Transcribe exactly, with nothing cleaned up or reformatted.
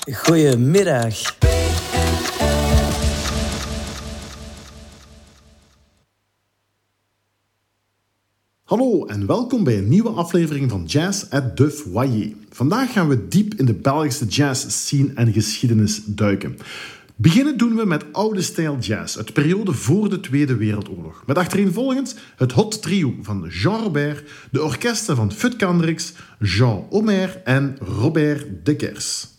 Goedemiddag. Hallo en welkom bij een nieuwe aflevering van Jazz at de Foyer. Vandaag gaan we diep in de Belgische jazz-scene en geschiedenis duiken. Beginnen doen we met oude stijl jazz, uit de periode voor de Tweede Wereldoorlog. Met achtereenvolgens het hot trio van Jean Robert, de orkesten van Fut Kendricks, Jean Homer en Robert Deckers.